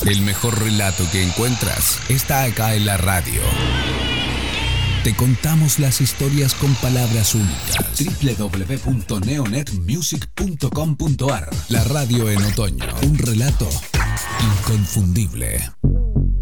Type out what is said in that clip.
El mejor relato que encuentras está acá en la radio. Te contamos las historias con palabras únicas. www.neonetmusic.com.ar. La radio en otoño. Un relato inconfundible.